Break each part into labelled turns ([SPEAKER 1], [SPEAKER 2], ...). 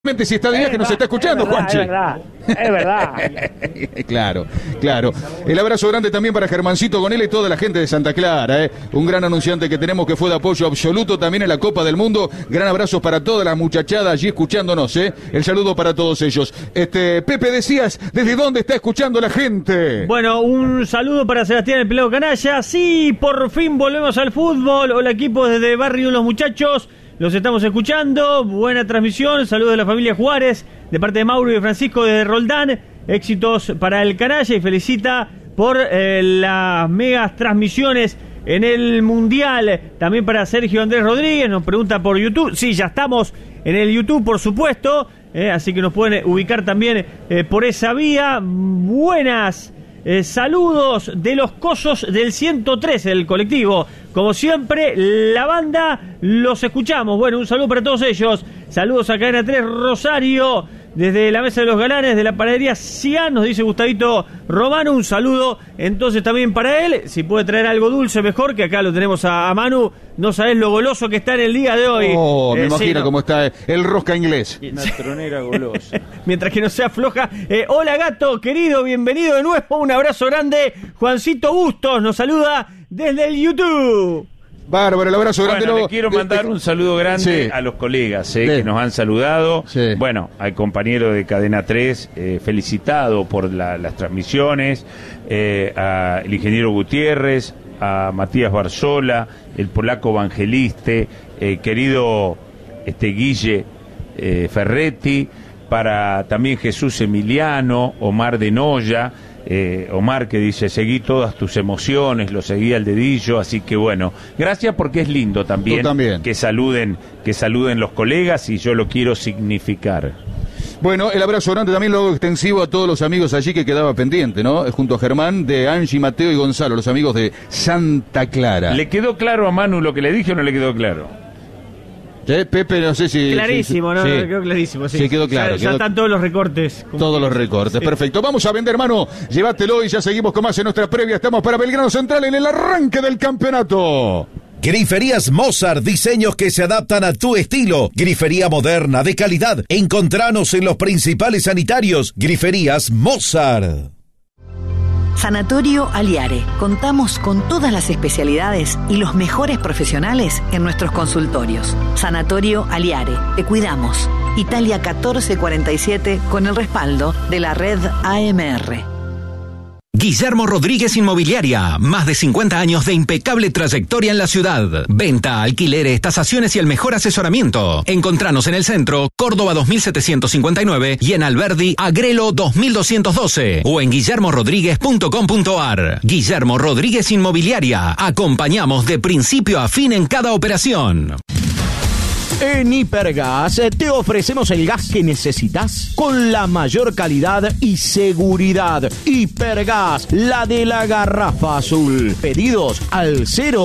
[SPEAKER 1] Si está de viaje nos está escuchando, Juanchi.
[SPEAKER 2] Es verdad.
[SPEAKER 1] Claro. El abrazo grande también para Germancito Gonella y toda la gente de Santa Clara, un gran anunciante que tenemos que fue de apoyo absoluto también en la Copa del Mundo. Gran abrazo para toda la muchachada allí escuchándonos, El saludo para todos ellos. Pepe, decías, ¿desde dónde está escuchando la gente?
[SPEAKER 3] Bueno, un saludo para Sebastián El Pelado Canalla. Sí, por fin volvemos al fútbol. Hola equipo desde Barrio Los Muchachos. Los estamos escuchando, buena transmisión, saludos de la familia Juárez, de parte de Mauro y de Francisco de Roldán, éxitos para el Canalla y felicita por las megas transmisiones en el Mundial, también para Sergio Andrés Rodríguez, nos pregunta por YouTube, sí, ya estamos en el YouTube por supuesto, así que nos pueden ubicar también por esa vía, buenas. Saludos de los Cosos del 113, el colectivo. Como siempre, la banda, los escuchamos. Bueno, un saludo para todos ellos. Saludos a Cadena 3 Rosario, desde la Mesa de los Galanes de la panadería Cian, nos dice Gustavito Romano. Un saludo entonces también para él. Si puede traer algo dulce, mejor, que acá lo tenemos a Manu. No sabés lo goloso que está en el día de hoy.
[SPEAKER 1] Me imagino cómo está el rosca inglés.
[SPEAKER 2] Una tronera golosa.
[SPEAKER 3] Mientras que no sea floja. Hola gato, querido, bienvenido de nuevo. Un abrazo grande. Juancito Bustos nos saluda desde el YouTube.
[SPEAKER 1] Bárbaro, el abrazo grande.
[SPEAKER 2] Bueno, le quiero mandar un saludo grande a los colegas que nos han saludado.
[SPEAKER 1] Sí.
[SPEAKER 2] Bueno, al compañero de Cadena 3, felicitado por las transmisiones, al ingeniero Gutiérrez, a Matías Barzola, el polaco Evangeliste, querido Guille Ferretti, para también Jesús Emiliano, Omar de Noya. Omar que dice, seguí todas tus emociones, lo seguí al dedillo, así que bueno, gracias porque es lindo también que saluden los colegas y yo lo quiero significar.
[SPEAKER 1] Bueno, el abrazo grande también lo hago extensivo a todos los amigos allí que quedaba pendiente, ¿no? Junto a Germán, de Angie, Mateo y Gonzalo, los amigos de Santa Clara.
[SPEAKER 2] ¿Le quedó claro a Manu lo que le dije o no le quedó claro?
[SPEAKER 1] Pepe, no sé si...
[SPEAKER 3] Clarísimo, ¿no? Quedó clarísimo, sí.
[SPEAKER 1] Sí, quedó claro.
[SPEAKER 3] Ya están todos los recortes.
[SPEAKER 1] Todos los recortes, sí. Perfecto. Vamos a vender, hermano. Llévatelo y ya seguimos con más en nuestra previa. Estamos para Belgrano Central en el arranque del campeonato.
[SPEAKER 4] Griferías Mozart, diseños que se adaptan a tu estilo. Grifería moderna, de calidad. Encontranos en los principales sanitarios. Griferías Mozart.
[SPEAKER 5] Sanatorio Aliare. Contamos con todas las especialidades y los mejores profesionales en nuestros consultorios. Sanatorio Aliare. Te cuidamos. Italia 1447 con el respaldo de la red AMR.
[SPEAKER 6] Guillermo Rodríguez Inmobiliaria, más de 50 años de impecable trayectoria en la ciudad. Venta, alquileres, tasaciones y el mejor asesoramiento. Encontranos en el centro, Córdoba 2759 y en Alberdi, Agrelo 2212 o en guillermorodríguez.com.ar. Guillermo Rodríguez Inmobiliaria, acompañamos de principio a fin en cada operación.
[SPEAKER 7] En Hipergas te ofrecemos el gas que necesitas con la mayor calidad y seguridad. Hipergas, la de la garrafa azul. Pedidos al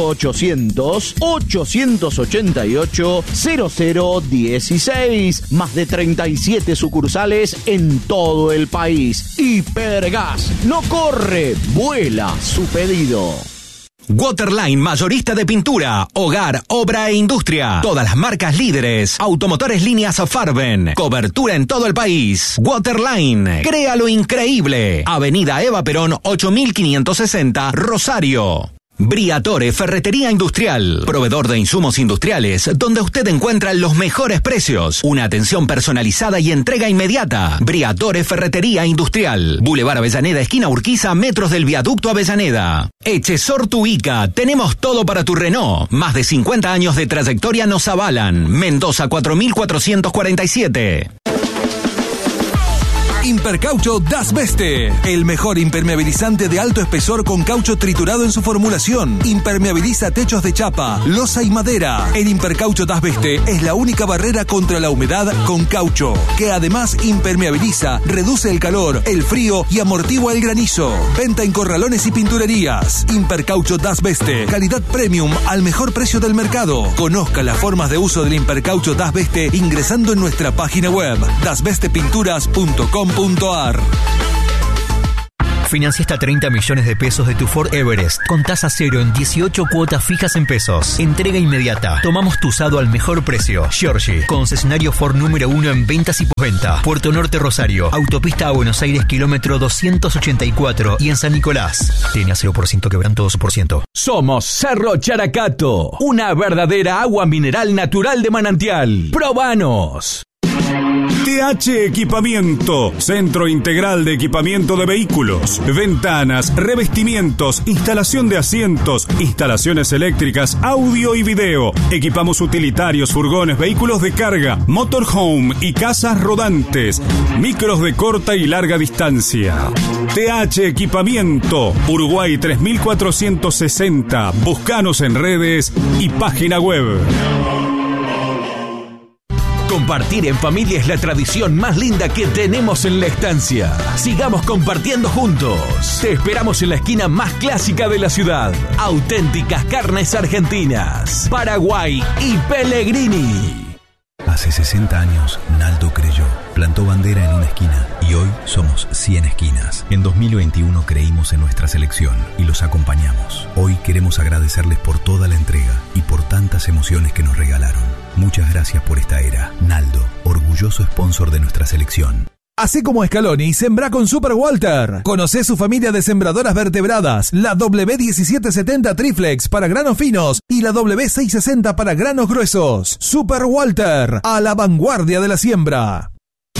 [SPEAKER 7] 0800-888-0016. Más de 37 sucursales en todo el país. Hipergas, no corre, vuela su pedido.
[SPEAKER 6] Waterline, mayorista de pintura, hogar, obra e industria. Todas las marcas líderes. Automotores líneas Farben. Cobertura en todo el país. Waterline, crea lo increíble. Avenida Eva Perón 8560, Rosario. Briatore Ferretería Industrial, proveedor de insumos industriales, donde usted encuentra los mejores precios, una atención personalizada y entrega inmediata. Briatore Ferretería Industrial, Boulevard Avellaneda, esquina Urquiza, metros del viaducto Avellaneda. Echesor Tuica, tenemos todo para tu Renault. Más de 50 años de trayectoria nos avalan. Mendoza 4447.
[SPEAKER 8] Impercaucho Das Beste, el mejor impermeabilizante de alto espesor con caucho triturado en su formulación. Impermeabiliza techos de chapa, losa y madera. El Impercaucho Das Beste es la única barrera contra la humedad con caucho, que además impermeabiliza, reduce el calor, el frío y amortigua el granizo. Venta en corralones y pinturerías. Impercaucho Das Beste, calidad premium al mejor precio del mercado. Conozca las formas de uso del Impercaucho Das Beste ingresando en nuestra página web dasbestepinturas.com.ar.
[SPEAKER 9] Financia hasta 30 millones de pesos de tu Ford Everest con tasa cero en 18 cuotas fijas en pesos. Entrega inmediata. Tomamos tu usado al mejor precio. Giorgi, concesionario Ford número 1 en ventas y postventa. Puerto Norte Rosario. Autopista a Buenos Aires, kilómetro 284. Y en San Nicolás. TNA 0% quebranto 2%.
[SPEAKER 8] Somos Cerro Characato. Una verdadera agua mineral natural de manantial. ¡Probanos!
[SPEAKER 10] TH Equipamiento, Centro Integral de Equipamiento de Vehículos, ventanas, revestimientos, instalación de asientos, instalaciones eléctricas, audio y video. Equipamos utilitarios, furgones, vehículos de carga, motorhome y casas rodantes, micros de corta y larga distancia. TH Equipamiento, Uruguay 3460. Búscanos en redes y página web.
[SPEAKER 8] Compartir en familia es la tradición más linda que tenemos en la estancia. Sigamos compartiendo juntos. Te esperamos en la esquina más clásica de la ciudad. Auténticas carnes argentinas, Paraguay y Pellegrini.
[SPEAKER 11] Hace 60 años, Naldo creyó, plantó bandera en una esquina y hoy somos 100 esquinas. En 2021 creímos en nuestra selección y los acompañamos. Hoy queremos agradecerles por toda la entrega y por tantas emociones que nos regalaron. Muchas gracias por esta era. Naldo, orgulloso sponsor de nuestra selección.
[SPEAKER 8] Hacé como Scaloni y sembrá con Super Walter. Conocé su familia de sembradoras vertebradas, la W1770 Triflex para granos finos y la W660 para granos gruesos. Super Walter, a la vanguardia de la siembra.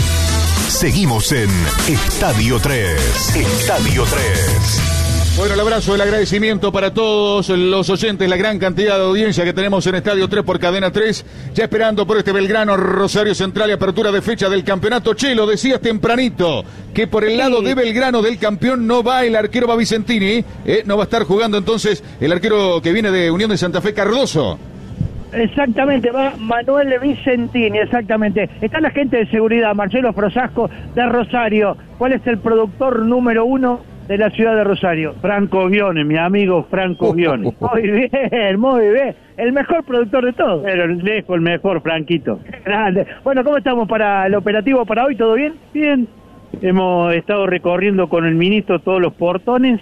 [SPEAKER 12] Seguimos en Estadio 3. Estadio 3.
[SPEAKER 1] Bueno, el abrazo, el agradecimiento para todos los oyentes, la gran cantidad de audiencia que tenemos en Estadio 3 por Cadena 3, ya esperando por este Belgrano Rosario Central y apertura de fecha del campeonato. Che, lo decías tempranito, que por el lado de Belgrano del campeón no va el arquero Vicentini, no va a estar jugando entonces el arquero que viene de Unión de Santa Fe, Cardoso.
[SPEAKER 13] Exactamente, va Manuel Vicentini, exactamente. Está la gente de seguridad, Marcelo Frosasco de Rosario. ¿Cuál es el productor número 1 de la ciudad de Rosario?
[SPEAKER 14] Franco Bione, mi amigo Franco Bione.
[SPEAKER 13] Muy bien, muy bien. El mejor productor de todos.
[SPEAKER 14] Pero lejos el mejor, Franquito.
[SPEAKER 13] Grande. Bueno, ¿cómo estamos para el operativo para hoy? ¿Todo bien?
[SPEAKER 14] Bien. Hemos estado recorriendo con el ministro todos los portones.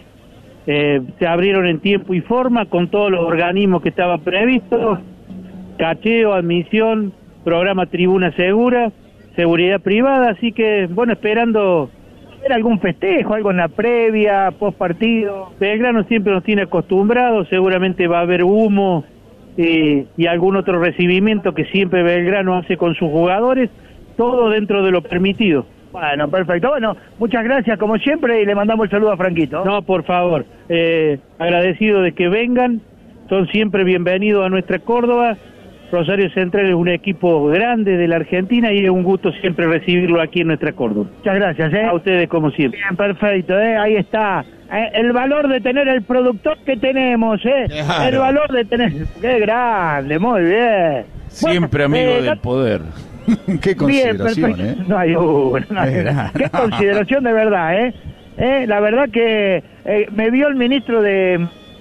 [SPEAKER 14] Se abrieron en tiempo y forma con todos los organismos que estaban previstos. Cacheo, admisión, programa Tribuna Segura, seguridad privada. Así que, bueno, esperando
[SPEAKER 13] algún festejo, algo en la previa, post partido.
[SPEAKER 14] Belgrano siempre nos tiene acostumbrados, seguramente va a haber humo y algún otro recibimiento que siempre Belgrano hace con sus jugadores, todo dentro de lo permitido.
[SPEAKER 13] Bueno, perfecto. Bueno, muchas gracias como siempre y le mandamos el saludo a Franquito.
[SPEAKER 14] No, por favor, agradecido de que vengan, son siempre bienvenidos a nuestra Córdoba. Rosario Central es un equipo grande de la Argentina y es un gusto siempre recibirlo aquí en nuestra Córdoba.
[SPEAKER 13] Muchas gracias.
[SPEAKER 14] A ustedes como siempre.
[SPEAKER 13] Bien, perfecto. Ahí está. El valor de tener el productor que tenemos. Claro. El valor de tener... ¡Qué grande! Muy bien.
[SPEAKER 2] Siempre bueno, amigo del poder.
[SPEAKER 1] Qué consideración, bien,
[SPEAKER 13] No hay una. Qué consideración de verdad, La verdad que me vio el ministro de...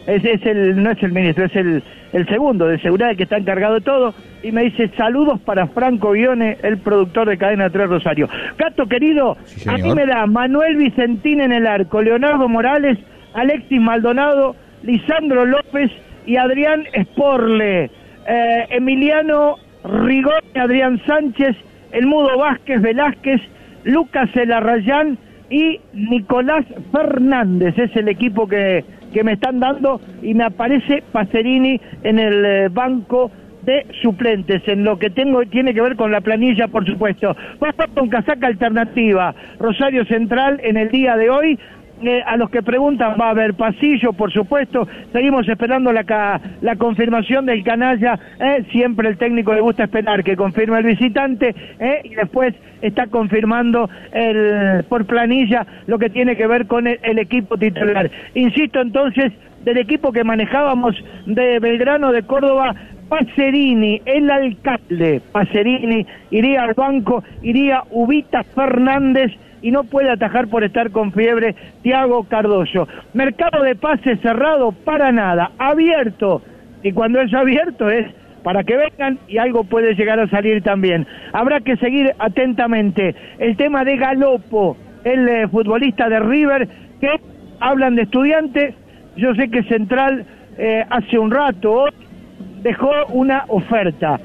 [SPEAKER 13] no es el ministro, es el segundo de seguridad, el que está encargado de todo, y me dice, saludos para Franco Bione, el productor de Cadena 3 Rosario. Gato querido, sí, a mí me da Manuel Vicentini en el arco, Leonardo Morales, Alexis Maldonado, Lisandro López y Adrián Sporle, Emiliano Rigón, Adrián Sánchez, el Mudo Vázquez Velázquez, Lucas Elarrayán y Nicolás Fernández. Es el equipo que me están dando y me aparece Pacerini en el banco de suplentes, en lo que tiene que ver con la planilla, por supuesto. Va a estar con casaca alternativa Rosario Central en el día de hoy. A los que preguntan, va a haber pasillo, por supuesto. Seguimos esperando la confirmación del canalla. Siempre el técnico le gusta esperar que confirme el visitante, y después está confirmando por planilla lo que tiene que ver con el equipo titular. Insisto entonces, del equipo que manejábamos de Belgrano de Córdoba, Pacerini, el alcalde. Pacerini iría al banco, iría Ubita Fernández, y no puede atajar por estar con fiebre Thiago Cardoso. Mercado de pases cerrado para nada, abierto, y cuando es abierto es para que vengan y algo puede llegar a salir también. Habrá que seguir atentamente el tema de Galopo, el futbolista de River, que hablan de Estudiantes, yo sé que Central hace un rato hoy dejó una oferta,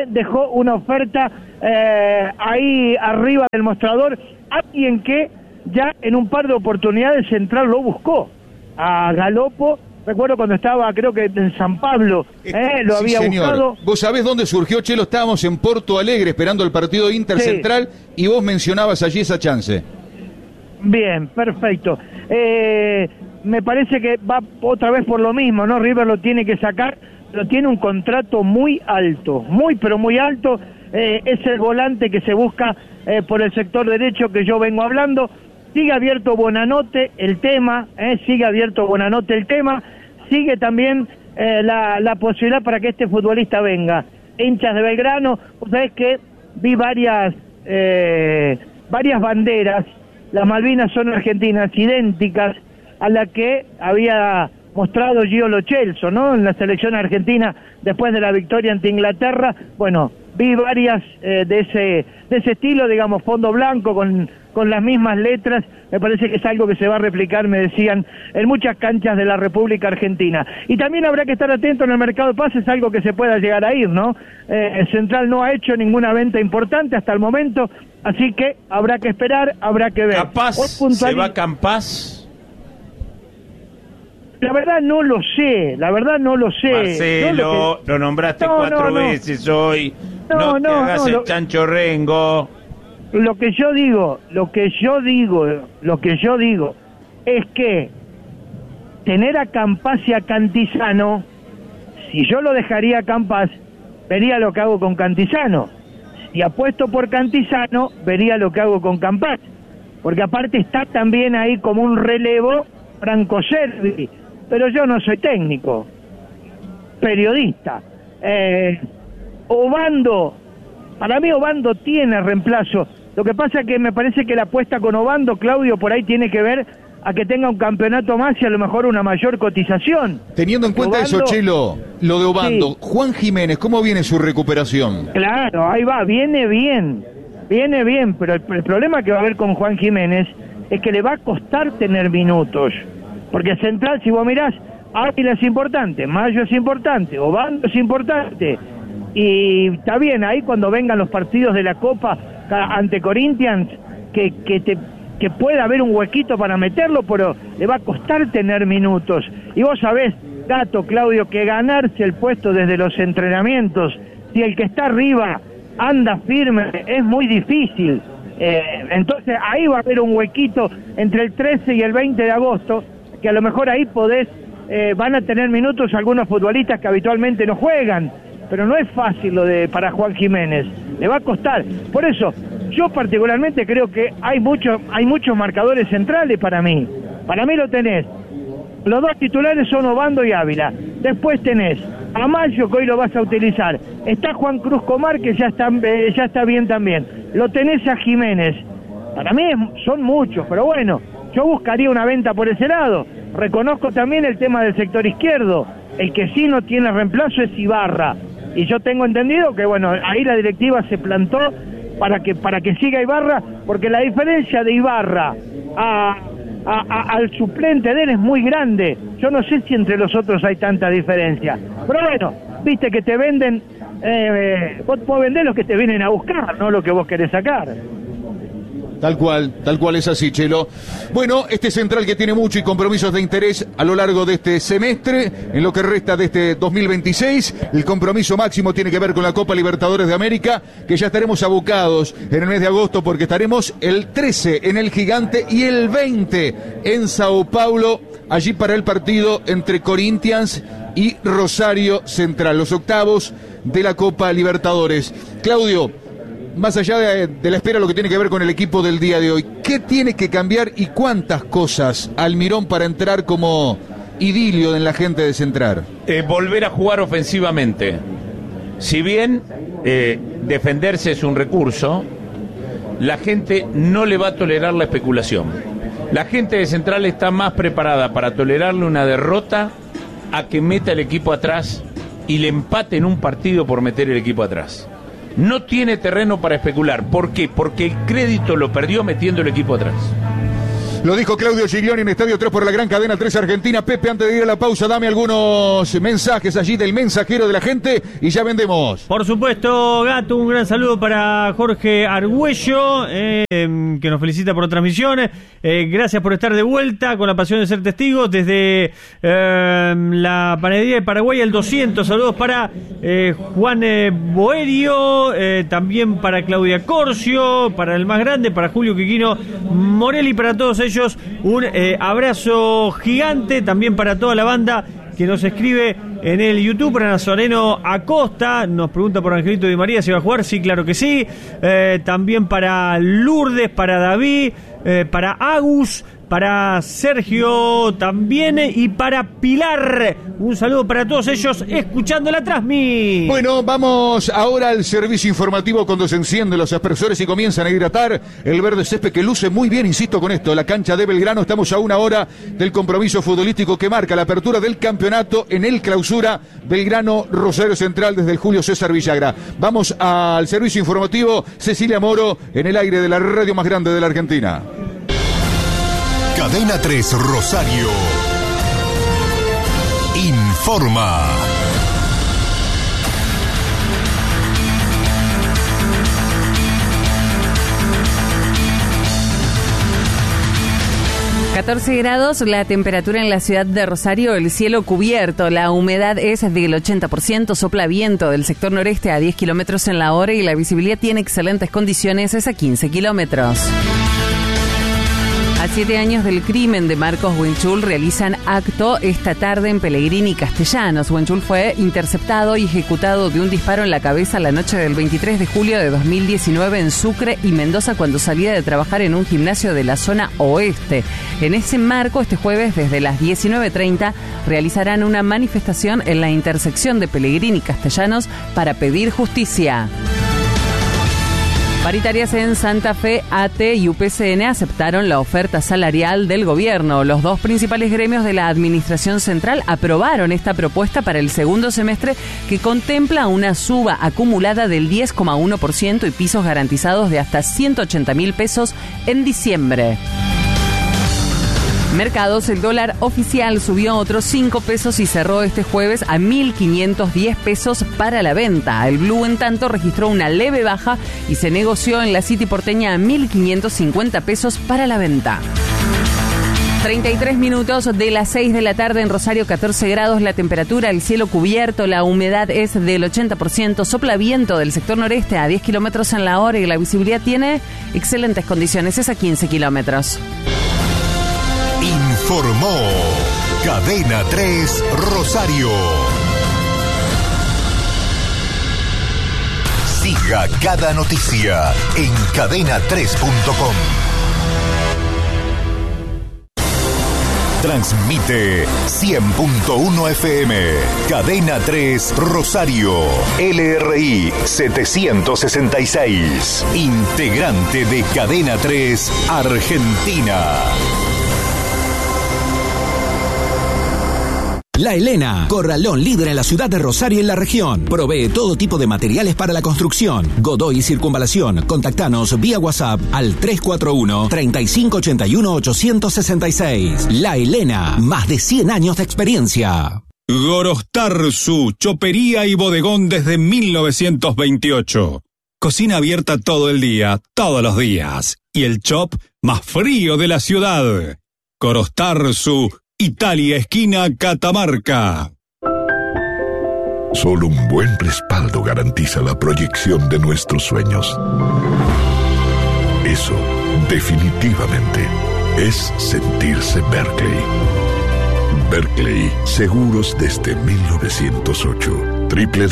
[SPEAKER 13] ahí arriba del mostrador, alguien que ya en un par de oportunidades Central lo buscó, a Galopo. Recuerdo cuando estaba, creo que en San Pablo, lo
[SPEAKER 1] sí,
[SPEAKER 13] había
[SPEAKER 1] señor.
[SPEAKER 13] buscado.
[SPEAKER 1] ¿Vos sabés dónde surgió, Chelo? Estábamos en Porto Alegre esperando el partido Inter-Central, y vos mencionabas allí esa chance.
[SPEAKER 13] Bien, perfecto. Me parece que va otra vez por lo mismo, ¿no? River lo tiene que sacar, pero tiene un contrato muy alto, pero muy alto. Es el volante que se busca por el sector derecho que yo vengo hablando. Sigue abierto Buonanotte el tema, sigue también la posibilidad para que este futbolista venga. Hinchas de Belgrano, vos sabés que vi varias banderas, las Malvinas son argentinas, idénticas a la que había mostrado Gio Lo Celso, ¿no? En la selección argentina después de la victoria ante Inglaterra. Bueno, vi varias de ese estilo, digamos, fondo blanco con las mismas letras. Me parece que es algo que se va a replicar, me decían, en muchas canchas de la República Argentina. Y también habrá que estar atento en el mercado de pases, algo que se pueda llegar a ir, ¿no? Central no ha hecho ninguna venta importante hasta el momento, así que habrá que esperar, habrá que ver.
[SPEAKER 2] ¿Capaz se va Campás?
[SPEAKER 13] La verdad no lo sé.
[SPEAKER 2] Marcelo, lo nombraste cuatro veces hoy. No te hagas el chancho rengo.
[SPEAKER 13] Lo que yo digo es que tener a Campás y a Cantizano, si yo lo dejaría a Campás, vería lo que hago con Cantizano. Si apuesto por Cantizano, vería lo que hago con Campás. Porque aparte está también ahí como un relevo Franco Cervi. Pero yo no soy técnico, periodista. Obando, para mí Obando tiene reemplazo. Lo que pasa es que me parece que la apuesta con Obando, Claudio, por ahí tiene que ver a que tenga un campeonato más y a lo mejor una mayor cotización.
[SPEAKER 1] Teniendo en cuenta Obando, eso, Chelo, lo de Obando, sí. Juan Jiménez, ¿cómo viene su recuperación?
[SPEAKER 13] Claro, ahí va, viene bien, pero el problema que va a haber con Juan Jiménez es que le va a costar tener minutos. Porque Central, si vos mirás, Ávila es importante, Mayo es importante, Obando es importante. Y está bien, ahí cuando vengan los partidos de la Copa ante Corinthians, que pueda haber un huequito para meterlo, pero le va a costar tener minutos. Y vos sabés, Gato, Claudio, que ganarse el puesto desde los entrenamientos, si el que está arriba anda firme, es muy difícil. Entonces ahí va a haber un huequito entre el 13 y el 20 de agosto, que a lo mejor ahí van a tener minutos algunos futbolistas que habitualmente no juegan, pero no es fácil para Juan Jiménez, le va a costar. Por eso, yo particularmente creo que hay muchos marcadores centrales para mí lo tenés. Los dos titulares son Obando y Ávila. Después tenés a Mayo, que hoy lo vas a utilizar. Está Juan Cruz Comar, que ya está bien también. Lo tenés a Jiménez. Para mí son muchos, pero bueno, yo buscaría una venta por ese lado. Reconozco también el tema del sector izquierdo. El que sí no tiene reemplazo es Ibarra. Y yo tengo entendido que, bueno, ahí la directiva se plantó para que siga Ibarra, porque la diferencia de Ibarra al suplente de él es muy grande. Yo no sé si entre los otros hay tanta diferencia. Pero bueno, viste que te venden, vos podés vender los que te vienen a buscar, no lo que vos querés sacar.
[SPEAKER 1] Tal cual es así, Chelo. Bueno, este Central que tiene mucho y compromisos de interés a lo largo de este semestre, en lo que resta de este 2026, el compromiso máximo tiene que ver con la Copa Libertadores de América, que ya estaremos abocados en el mes de agosto porque estaremos el 13 en el Gigante y el 20 en Sao Paulo, allí para el partido entre Corinthians y Rosario Central, los octavos de la Copa Libertadores. Claudio, más allá de la espera, lo que tiene que ver con el equipo del día de hoy, ¿qué tiene que cambiar y cuántas cosas Almirón para entrar como idilio en la gente de Central?
[SPEAKER 2] Volver a jugar ofensivamente. Si bien defenderse es un recurso, la gente no le va a tolerar la especulación. La gente de Central está más preparada para tolerarle una derrota a que meta el equipo atrás y le empate en un partido por meter el equipo atrás. No tiene terreno para especular. ¿Por qué? Porque el crédito lo perdió metiendo el equipo atrás.
[SPEAKER 1] Lo dijo Claudio Giglioni en Estadio 3 por la gran cadena 3 Argentina. Pepe, antes de ir a la pausa, dame algunos mensajes allí del mensajero de la gente y ya vendemos.
[SPEAKER 3] Por supuesto, Gato, un gran saludo para Jorge Argüello, que nos felicita por la transmisión. Gracias por estar de vuelta con la pasión de ser testigos desde la panadería de Paraguay al 200. Saludos para Juan Boerio, también para Claudia Corcio, para el más grande, para Julio Quiquino Morelli, para todos ellos un abrazo gigante, también para toda la banda que nos escribe en el YouTube. Para Nazareno Acosta nos pregunta por Angelito Di María si va a jugar. Sí, claro que sí. También para Lourdes, para David, para Agus, para Sergio también y para Pilar. Un saludo para todos ellos escuchando la transmisión.
[SPEAKER 1] Bueno, vamos ahora al servicio informativo cuando se encienden los aspersores y comienzan a hidratar el verde césped que luce muy bien, insisto con esto, la cancha de Belgrano. Estamos a una hora del compromiso futbolístico que marca la apertura del campeonato en el clausura Belgrano Rosario Central desde el Julio César Villagra. Vamos al servicio informativo. Cecilia Moro en el aire de la radio más grande de la Argentina.
[SPEAKER 12] Cadena 3 Rosario informa.
[SPEAKER 15] ...14 grados la temperatura en la ciudad de Rosario, el cielo cubierto, la humedad es del 80%, sopla viento del sector noreste a 10 kilómetros en la hora y la visibilidad tiene excelentes condiciones, es a 15 kilómetros. A 7 años del crimen de Marcos Huenchul realizan acto esta tarde en Pellegrini y Castellanos. Huenchul fue interceptado y ejecutado de un disparo en la cabeza la noche del 23 de julio de 2019 en Sucre y Mendoza cuando salía de trabajar en un gimnasio de la zona oeste. En ese marco, este jueves desde las 19:30 realizarán una manifestación en la intersección de Pellegrini y Castellanos para pedir justicia. Paritarias en Santa Fe, ATE y UPCN aceptaron la oferta salarial del gobierno. Los dos principales gremios de la Administración Central aprobaron esta propuesta para el segundo semestre que contempla una suba acumulada del 10,1% y pisos garantizados de hasta 180.000 pesos en diciembre. Mercados, el dólar oficial subió otros 5 pesos y cerró este jueves a 1.510 pesos para la venta. El blue, en tanto, registró una leve baja y se negoció en la City porteña a 1.550 pesos para la venta. 33 minutos de las 6 de la tarde en Rosario, 14 grados la temperatura, el cielo cubierto, la humedad es del 80%, sopla viento del sector noreste a 10 kilómetros en la hora y la visibilidad tiene excelentes condiciones, es a 15 kilómetros.
[SPEAKER 12] Informó Cadena 3 Rosario. Siga cada noticia en cadena3.com. Transmite 100.1 FM, Cadena 3 Rosario, LRI 766, integrante de Cadena 3 Argentina.
[SPEAKER 6] La Elena, corralón líder en la ciudad de Rosario y en la región. Provee todo tipo de materiales para la construcción. Godoy y Circunvalación. Contactanos vía WhatsApp al 341-3581-866. La Elena, más de 100 años de experiencia.
[SPEAKER 10] Gorostarzu, chopería y bodegón desde 1928. Cocina abierta todo el día, todos los días. Y el chop más frío de la ciudad. Gorostarzu, Italia, esquina Catamarca.
[SPEAKER 16] Solo un buen respaldo garantiza la proyección de nuestros sueños. Eso, definitivamente, es sentirse Berkeley. Berkeley, seguros desde 1908.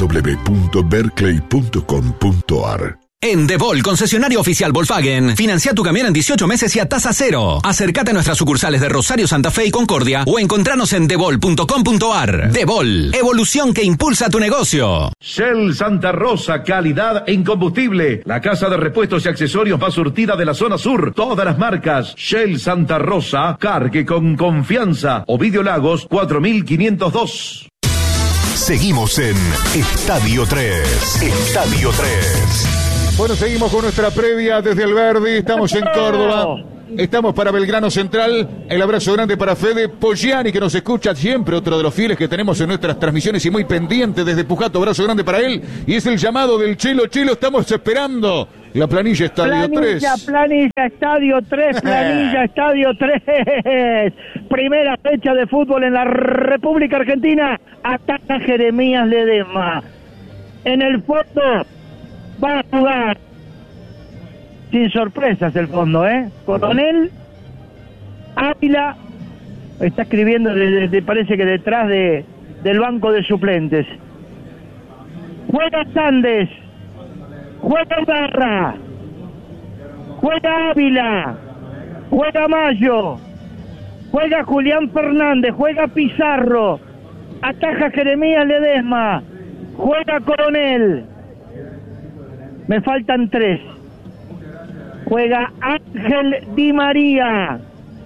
[SPEAKER 16] www.berkeley.com.ar.
[SPEAKER 6] En DeVol, concesionario oficial Volkswagen, financia tu camión en 18 meses y a tasa cero. Acércate a nuestras sucursales de Rosario, Santa Fe y Concordia o encontranos en devol.com.ar. DeVol, evolución que impulsa tu negocio.
[SPEAKER 17] Shell Santa Rosa, calidad en combustible. La casa de repuestos y accesorios más surtida de la zona sur. Todas las marcas. Shell Santa Rosa, cargue con confianza. Ovidio Lagos, 4502.
[SPEAKER 12] Seguimos en Estadio 3. Estadio 3.
[SPEAKER 1] Bueno, seguimos con nuestra previa desde Alberdi. Estamos en Córdoba. Estamos para Belgrano Central. El abrazo grande para Fede Poggiani, que nos escucha siempre, otro de los fieles que tenemos en nuestras transmisiones y muy pendiente desde Pujato. Abrazo grande para él. Y es el llamado del Chelo. Chelo, estamos esperando la planilla Estadio 3.
[SPEAKER 13] Planilla Estadio 3, planilla Estadio 3. Primera fecha de fútbol en la República Argentina. Ataca Jeremías Ledesma. En el fondo va a jugar, sin sorpresas el fondo, Coronel, Ávila, está escribiendo, parece que detrás del banco de suplentes. Juega Sandes, juega Barra, juega Ávila, juega Mayo, juega Julián Fernández, juega Pizarro, ataja Jeremías Ledesma, juega Coronel. Me faltan 3. Juega Ángel Di María.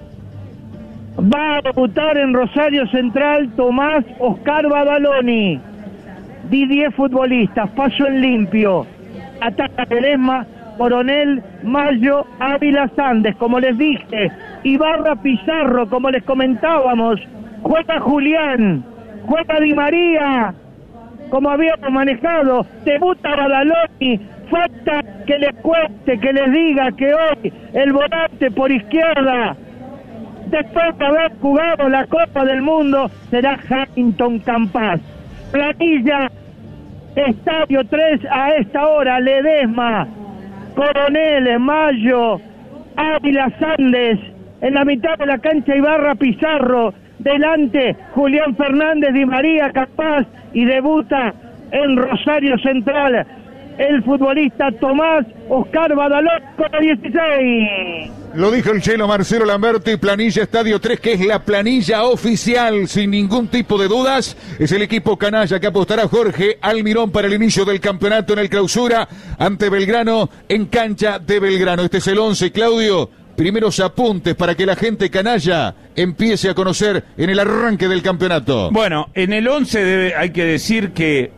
[SPEAKER 13] Va a debutar en Rosario Central Tomás Oscar Badaloni. 10 futbolistas, paso en limpio. Ataca Ledesma, Coronel, Mayo, Ávila, Sandes, como les dije. Ibarra, Pizarro, como les comentábamos. Juega Julián, juega Di María, como habíamos manejado. Debuta Badaloni. Falta que les cueste, que les diga que hoy el volante por izquierda, después de haber jugado la Copa del Mundo, será Hamilton Campas. Planilla Estadio 3 a esta hora: Ledesma, Coronel, Mayo, Ávila, Sandes. En la mitad de la cancha Ibarra, Pizarro. Delante Julián Fernández, Di María, Campas. Y debuta en Rosario Central el futbolista Tomás Oscar Badaloni con la 16.
[SPEAKER 1] Lo dijo el Chelo Marcelo Lamberti, planilla Estadio 3, que es la planilla oficial, sin ningún tipo de dudas. Es el equipo canalla que apostará Jorge Almirón para el inicio del campeonato en el Clausura ante Belgrano, en cancha de Belgrano. Este es el 11, Claudio. Primeros apuntes para que la gente canalla empiece a conocer en el arranque del campeonato.
[SPEAKER 2] Bueno, en el 11 hay que decir que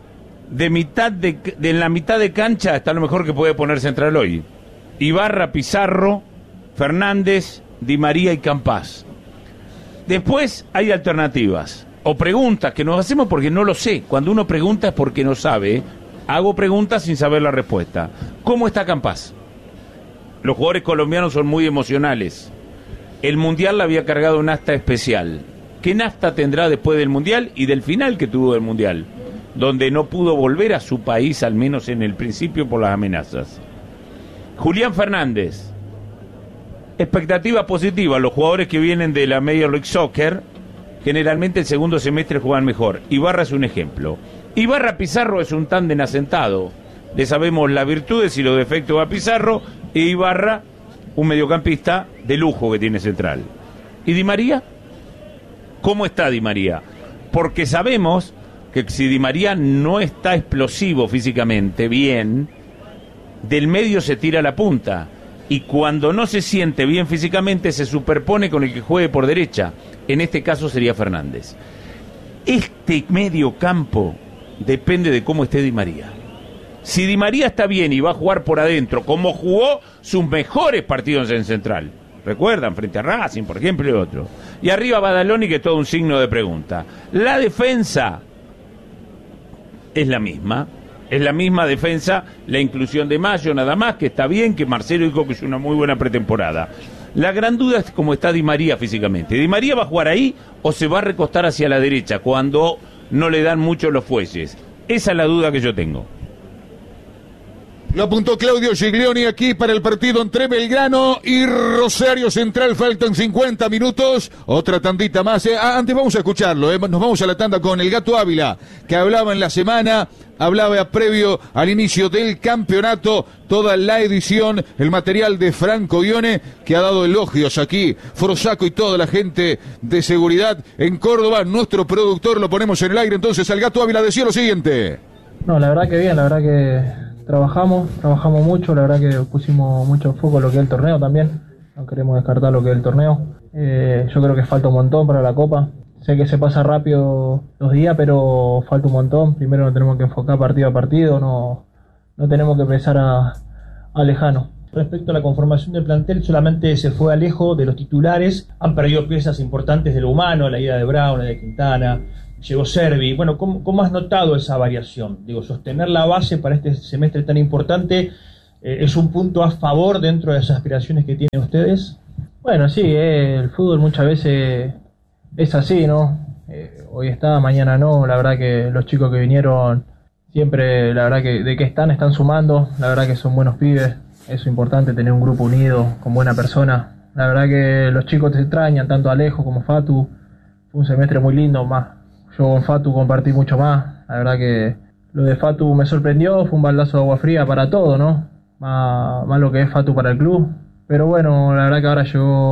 [SPEAKER 2] de la mitad de cancha está lo mejor que puede poner Central hoy. Ibarra, Pizarro, Fernández, Di María y Campas. Después hay alternativas o preguntas que nos hacemos porque no lo sé. Cuando uno pregunta es porque no sabe. Hago preguntas sin saber la respuesta. ¿Cómo está Campas? Los jugadores colombianos son muy emocionales. El Mundial le había cargado un asta especial. ¿Qué nafta tendrá después del Mundial y del final que tuvo el Mundial? Donde no pudo volver a su país, al menos en el principio, por las amenazas. Julián Fernández, expectativa positiva. Los jugadores que vienen de la Major League Soccer, generalmente el segundo semestre juegan mejor. Ibarra es un ejemplo. Ibarra Pizarro es un tándem asentado. Le sabemos las virtudes y los defectos a Pizarro, e Ibarra, un mediocampista de lujo que tiene Central. ¿Y Di María? ¿Cómo está Di María? Porque sabemos que si Di María no está explosivo físicamente bien, del medio se tira a la punta, y cuando no se siente bien físicamente se superpone con el que juegue por derecha. En este caso sería Fernández. Este medio campo depende de cómo esté Di María. Si Di María está bien y va a jugar por adentro, como jugó sus mejores partidos en Central, recuerdan, frente a Racing, por ejemplo, y otro. Y arriba Badaloni, que es todo un signo de pregunta. La defensa es la misma defensa, la inclusión de Mayo nada más, que está bien, que Marcelo dijo que es una muy buena pretemporada. La gran duda es cómo está Di María físicamente. ¿Di María va a jugar ahí o se va a recostar hacia la derecha cuando no le dan mucho los fuelles? Esa es la duda que yo tengo.
[SPEAKER 1] Lo apuntó Claudio Giglioni aquí para el partido entre Belgrano y Rosario Central. Faltan 50 minutos. Otra tandita más. Antes vamos a escucharlo. Nos vamos a la tanda con el Gato Ávila, que hablaba en la semana, hablaba previo al inicio del campeonato. Toda la edición, el material de Franco Ione, que ha dado elogios aquí. Forosaco y toda la gente de seguridad en Córdoba. Nuestro productor, lo ponemos en el aire. Entonces al Gato Ávila decía lo siguiente.
[SPEAKER 18] No, la verdad que bien, la verdad que trabajamos mucho, la verdad que pusimos mucho foco en lo que es el torneo también, no queremos descartar lo que es el torneo. Yo creo que falta un montón para la Copa, sé que se pasa rápido los días, pero falta un montón. Primero nos tenemos que enfocar partido a partido, no tenemos que pensar a lejano.
[SPEAKER 19] Respecto a la conformación del plantel, solamente se fue Alejo de los titulares, han perdido piezas importantes de lo humano, la ida de Brown, la de Quintana, llegó Servi. Bueno, ¿cómo has notado esa variación? Digo, sostener la base para este semestre tan importante es un punto a favor dentro de las aspiraciones que tienen ustedes.
[SPEAKER 18] Bueno, sí, el fútbol muchas veces es así, ¿no? Hoy está, mañana no. La verdad que los chicos que vinieron siempre, la verdad que de que están sumando. La verdad que son buenos pibes. Eso es importante, tener un grupo unido con buena persona. La verdad que los chicos te extrañan, tanto Alejo como Fatu. Fue un semestre muy lindo, más yo con Fatu compartí mucho más. La verdad que lo de Fatu me sorprendió, fue un baldazo de agua fría para todo, ¿no? Más lo que es Fatu para el club. Pero bueno, la verdad que ahora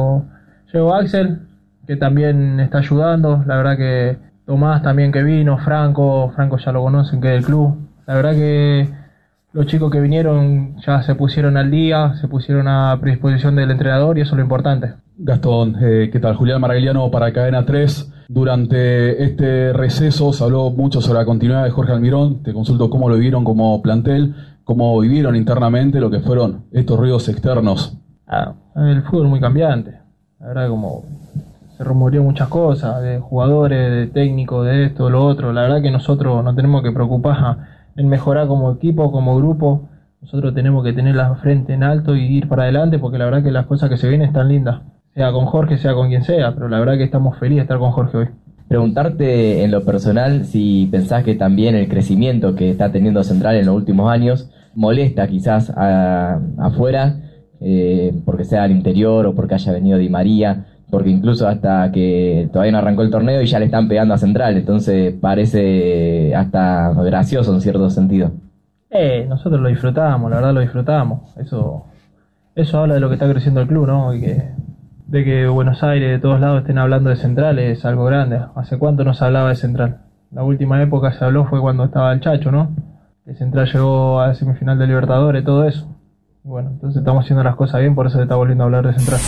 [SPEAKER 18] llegó Axel, que también está ayudando. La verdad que Tomás también que vino, Franco ya lo conocen, que es del club. La verdad que los chicos que vinieron ya se pusieron al día, se pusieron a predisposición del entrenador y eso es lo importante.
[SPEAKER 20] Gastón, ¿qué tal? Julián Maragliano para Cadena 3. Durante este receso se habló mucho sobre la continuidad de Jorge Almirón. Te consulto cómo lo vivieron como plantel, cómo vivieron internamente lo que fueron estos ruidos externos.
[SPEAKER 18] El fútbol es muy cambiante. La verdad como se rumoreó muchas cosas, de jugadores, de técnicos, de esto, lo otro. La verdad que nosotros nos tenemos que preocupar en mejorar como equipo, como grupo. Nosotros tenemos que tener la frente en alto y ir para adelante, porque la verdad que las cosas que se vienen están lindas, sea con Jorge, sea con quien sea, pero la verdad que estamos felices de estar con Jorge hoy.
[SPEAKER 21] Preguntarte en lo personal si pensás que también el crecimiento que está teniendo Central en los últimos años molesta quizás afuera, porque sea al interior o porque haya venido Di María, porque incluso hasta que todavía no arrancó el torneo y ya le están pegando a Central, entonces parece hasta gracioso en cierto sentido.
[SPEAKER 18] Nosotros lo disfrutamos, la verdad lo disfrutamos. Eso habla de lo que está creciendo el club, ¿no? Y de que Buenos Aires, de todos lados estén hablando de Central es algo grande. ¿Hace cuánto no se hablaba de Central? La última época se habló fue cuando estaba el Chacho, ¿no? Que Central llegó a la semifinal de Libertadores, todo eso. Y bueno, entonces estamos haciendo las cosas bien, por eso se está volviendo a hablar de Central.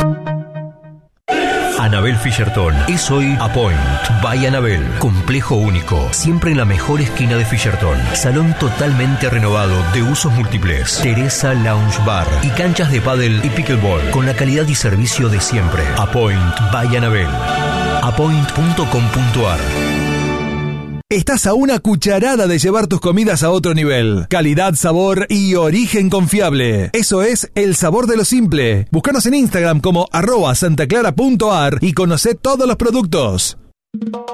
[SPEAKER 9] Anabel Fisherton es hoy Apoint by Anabel. Complejo único, siempre en la mejor esquina de Fisherton. Salón totalmente renovado de usos múltiples. Teresa Lounge Bar y canchas de pádel y pickleball con la calidad y servicio de siempre. Apoint by Anabel. Apoint.com.ar.
[SPEAKER 8] Estás a una cucharada de llevar tus comidas a otro nivel. Calidad, sabor y origen confiable. Eso es el sabor de lo simple. Búscanos en Instagram como @santaclara.ar y conocé todos los productos.